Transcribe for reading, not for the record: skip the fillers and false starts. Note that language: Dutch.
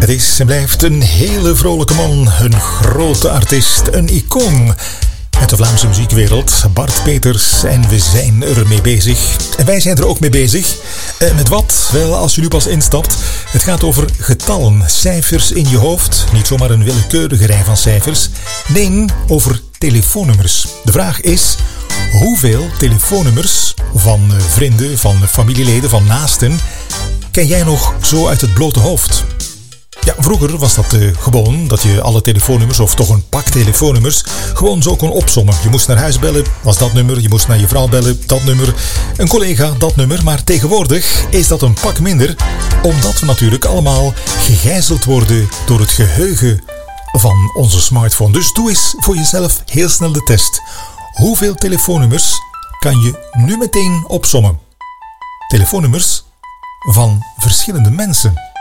Het is en blijft een hele vrolijke man, een grote artiest, een icoon uit de Vlaamse muziekwereld, Bart Peters. En we zijn ermee bezig. En wij zijn er ook mee bezig. Met wat? Wel, als je nu pas instapt, het gaat over getallen, cijfers in je hoofd. Niet zomaar een willekeurige rij van cijfers. Nee, over telefoonnummers. De vraag is, hoeveel telefoonnummers van vrienden, van familieleden, van naasten ken jij nog zo uit het blote hoofd? Ja, vroeger was dat gewoon dat je alle telefoonnummers, of toch een pak telefoonnummers, gewoon zo kon opsommen. Je moest naar huis bellen, was dat nummer. Je moest naar je vrouw bellen, dat nummer. Een collega, dat nummer. Maar tegenwoordig is dat een pak minder, omdat we natuurlijk allemaal gegijzeld worden door het geheugen van onze smartphone. Dus doe eens voor jezelf heel snel de test. Hoeveel telefoonnummers kan je nu meteen opsommen? Telefoonnummers van verschillende mensen.